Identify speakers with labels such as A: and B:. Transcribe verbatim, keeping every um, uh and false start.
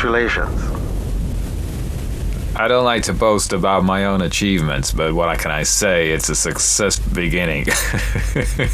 A: Congratulations.
B: I don't like to boast about my own achievements, but what can I say? It's a success beginning.